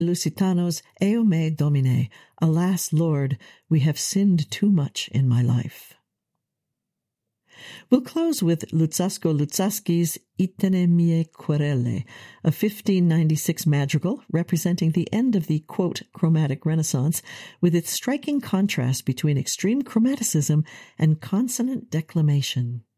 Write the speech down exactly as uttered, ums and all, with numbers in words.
Lusitano's Eo me Domine, Alas, Lord, we have sinned too much in my life. We'll close with Luzzasco Luzzaschi's Itene mie querele, a fifteen ninety-six madrigal representing the end of the, quote, chromatic renaissance, with its striking contrast between extreme chromaticism and consonant declamation.